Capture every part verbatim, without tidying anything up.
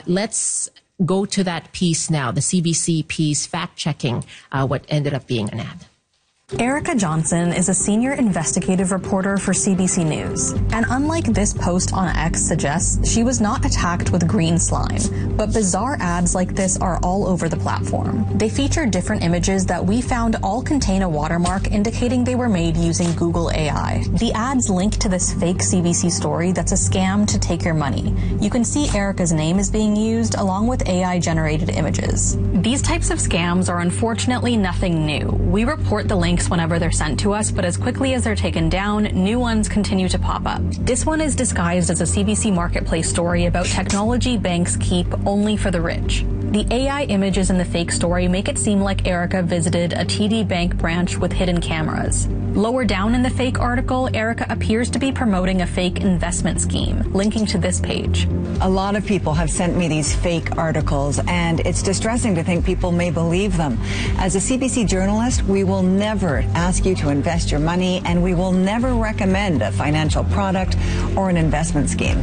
let's go to that piece now, the C B C piece, fact-checking uh, what ended up being an ad. Erica Johnson is a senior investigative reporter for C B C News. And unlike this post on X suggests, she was not attacked with green slime. But bizarre ads like this are all over the platform. They feature different images that we found all contain a watermark indicating they were made using Google A I. The ads link to this fake C B C story that's a scam to take your money. You can see Erica's name is being used along with A I-generated images. These types of scams are unfortunately nothing new. We report the links whenever they're sent to us, but as quickly as they're taken down, new ones continue to pop up. This one is disguised as a C B C Marketplace story about technology banks keep only for the rich. The A I images in the fake story make it seem like Erica visited a T D Bank branch with hidden cameras. Lower down in the fake article, Erica appears to be promoting a fake investment scheme, linking to this page. A lot of people have sent me these fake articles, and it's distressing to think people may believe them. As a C B C journalist, we will never ask you to invest your money, and we will never recommend a financial product or an investment scheme.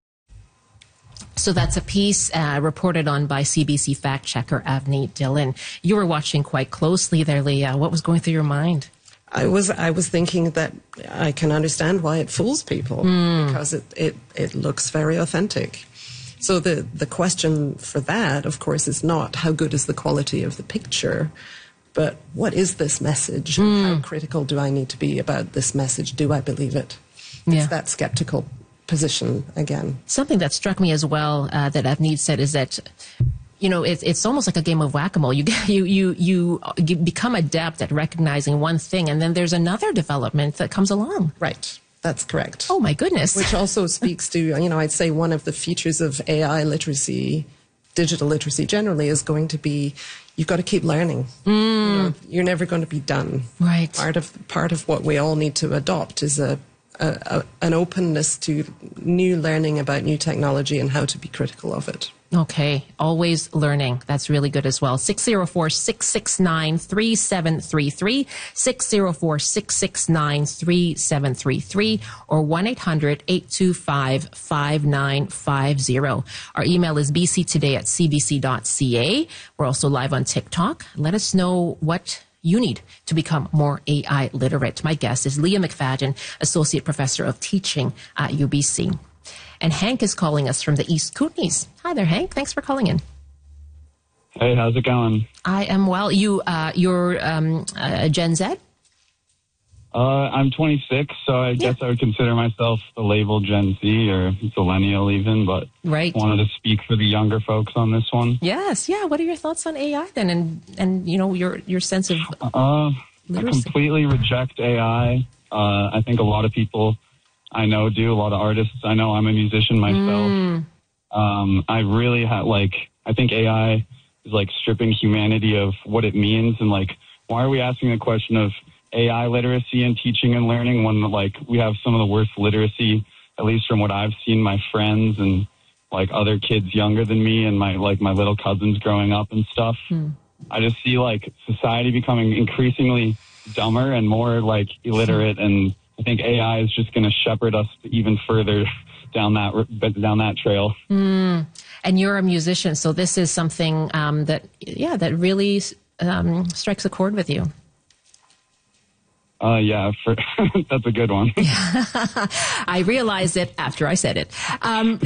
So that's a piece uh, reported on by C B C fact checker Avni Dillon. You were watching quite closely there, Leah. What was going through your mind? I was I was thinking that I can understand why it fools people mm. because it, it, it looks very authentic. So the, the question for that, of course, is not how good is the quality of the picture, but what is this message? Mm. How critical do I need to be about this message? Do I believe it? Yeah. It's that skeptical position again. Something that struck me as well uh, that Avneet said is that, you know, it's it's almost like a game of whack-a-mole. You you you you you become adept at recognizing one thing, and then there's another development that comes along. Right. That's correct. Oh my goodness. Which also speaks to, you know, I'd say one of the features of A I literacy, digital literacy generally, is going to be you've got to keep learning. Mm. You know, you're never going to be done. Right. Part of part of what we all need to adopt is a A, a, an openness to new learning about new technology and how to be critical of it. Okay, always learning. That's really good as well. six zero four, six six nine, three seven three three, six zero four, six six nine, three seven three three, or one eight hundred, eight two five, five nine five zero. Our email is b c today at c b c dot c a. We're also live on TikTok. Let us know what you need to become more A I literate. My guest is Leah McFadden, Associate Professor of Teaching at U B C. And Hank is calling us from the East Kootenays. Hi there, Hank. Thanks for calling in. Hey, how's it going? I am well. You, uh, you're um, uh, Gen Z? Uh, I'm twenty-six, so I yeah. guess I would consider myself the label Gen Z or Millennial even, but right. wanted to speak for the younger folks on this one. Yes, yeah. What are your thoughts on A I then, and and you know your your sense of uh, literacy? I completely reject A I. Uh, I think a lot of people I know do, a lot of artists I know. I'm a musician myself. Mm. Um, I really have like I think A I is like stripping humanity of what it means, and like why are we asking the question of A I literacy and teaching and learning when, like, we have some of the worst literacy, at least from what I've seen, my friends and, like, other kids younger than me and my, like, my little cousins growing up and stuff. Hmm. I just see, like, society becoming increasingly dumber and more, like, illiterate, and I think A I is just going to shepherd us even further down that down that trail. Mm. And you're a musician, so this is something um, that, yeah, that really um, strikes a chord with you. Uh, yeah, for, that's a good one. I realized it after I said it. Um,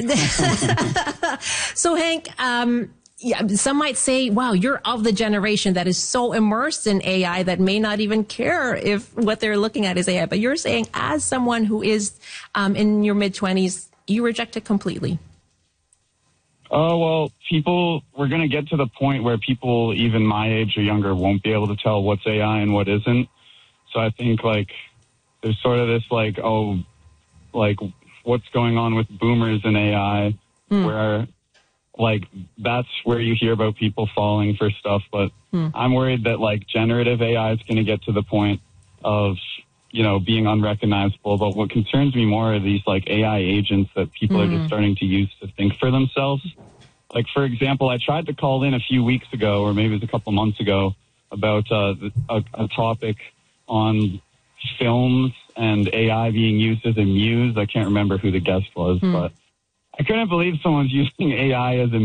so, Hank, um, yeah, some might say, wow, you're of the generation that is so immersed in A I that may not even care if what they're looking at is A I. But you're saying, as someone who is um, in your mid-twenties, you reject it completely. Oh, well, people, we're going to get to the point where people even my age or younger won't be able to tell what's A I and what isn't. So I think, like, there's sort of this, like, oh, like, what's going on with boomers and A I, mm. where, like, that's where you hear about people falling for stuff. But mm. I'm worried that, like, generative A I is going to get to the point of, you know, being unrecognizable. But what concerns me more are these, like, A I agents that people mm. are just starting to use to think for themselves. Like, for example, I tried to call in a few weeks ago, or maybe it was a couple months ago, about uh, a, a topic on films and A I being used as a muse. I can't remember who the guest was, mm. but I couldn't believe someone's using A I as a